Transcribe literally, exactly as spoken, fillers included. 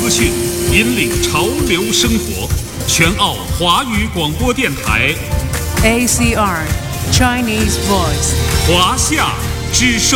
资讯，引领潮流生活。全澳华语广播电台 A C R Chinese Voice 华夏之声。